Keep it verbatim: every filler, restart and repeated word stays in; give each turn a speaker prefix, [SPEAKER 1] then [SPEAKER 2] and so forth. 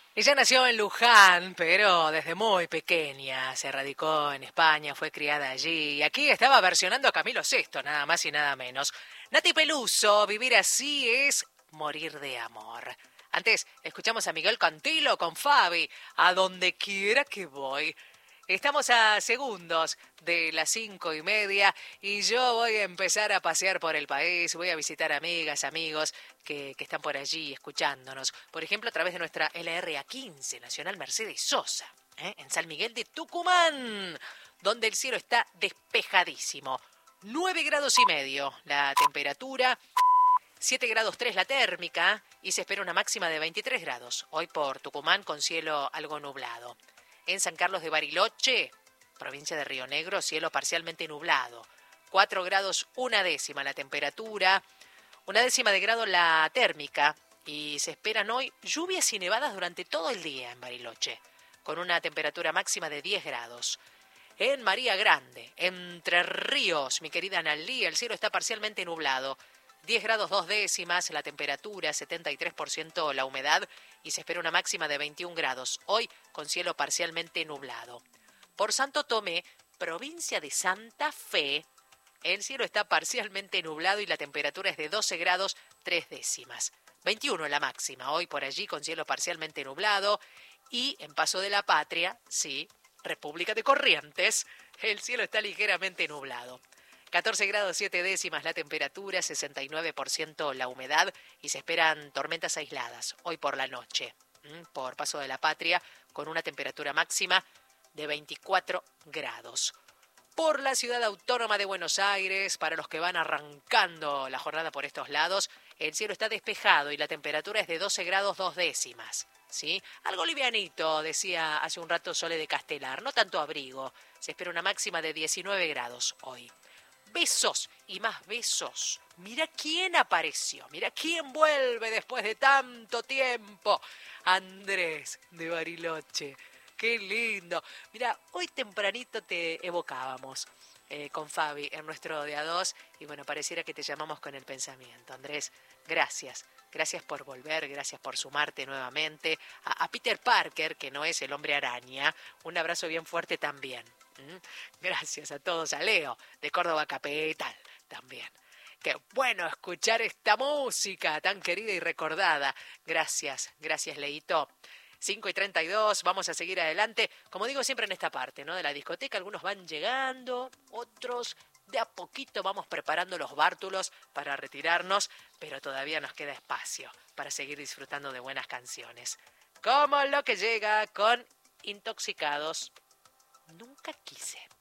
[SPEAKER 1] Ella nació en Luján, pero desde muy pequeña se radicó en España, fue criada allí y aquí estaba versionando a Camilo Sesto, nada más y nada menos. Nati Peluso, vivir así es morir de amor. Antes escuchamos a Miguel Cantilo con Fabi, a donde quiera que voy. Estamos a segundos de las cinco y media y yo voy a empezar a pasear por el país, voy a visitar amigas, amigos que, que están por allí escuchándonos. Por ejemplo, a través de nuestra L R A quince, Nacional Mercedes Sosa, ¿eh? En San Miguel de Tucumán, donde el cielo está despejadísimo. Nueve grados y medio la temperatura, siete grados tres la térmica y se espera una máxima de veintitrés grados. Hoy por Tucumán con cielo algo nublado. En San Carlos de Bariloche, provincia de Río Negro, cielo parcialmente nublado. Cuatro grados una décima la temperatura, una décima de grado la térmica y se esperan hoy lluvias y nevadas durante todo el día en Bariloche, con una temperatura máxima de diez grados. En María Grande, Entre Ríos, mi querida Analí, el cielo está parcialmente nublado. diez grados dos décimas la temperatura, setenta y tres por ciento la humedad y se espera una máxima de veintiún grados, hoy con cielo parcialmente nublado. Por Santo Tomé, provincia de Santa Fe, el cielo está parcialmente nublado y la temperatura es de doce grados tres décimas. veintiuno la máxima, hoy por allí con cielo parcialmente nublado y en Paso de la Patria, sí, República de Corrientes, el cielo está ligeramente nublado. catorce grados siete décimas la temperatura, sesenta y nueve por ciento la humedad y se esperan tormentas aisladas hoy por la noche, por Paso de la Patria, con una temperatura máxima de veinticuatro grados. Por la ciudad autónoma de Buenos Aires, para los que van arrancando la jornada por estos lados, el cielo está despejado y la temperatura es de doce grados dos décimas. ¿Sí? Algo livianito, decía hace un rato Sole de Castelar, no tanto abrigo. Se espera una máxima de diecinueve grados hoy. Besos y más besos. Mira quién apareció, mira quién vuelve después de tanto tiempo. Andrés de Bariloche. Qué lindo. Mira, hoy tempranito te evocábamos eh, con Fabi en nuestro de a dos y bueno, pareciera que te llamamos con el pensamiento. Andrés, gracias. Gracias por volver, gracias por sumarte nuevamente. A, a Peter Parker, que no es el hombre araña, un abrazo bien fuerte también. ¿Mm? Gracias a todos, a Leo de Córdoba Capital también. Qué bueno escuchar esta música tan querida y recordada. Gracias, gracias Leito. cinco y treinta y dos, vamos a seguir adelante. Como digo siempre en esta parte, ¿no?, de la discoteca, algunos van llegando, otros de a poquito vamos preparando los bártulos para retirarnos, pero todavía nos queda espacio para seguir disfrutando de buenas canciones. Como lo que llega con Intoxicados. Nunca quise.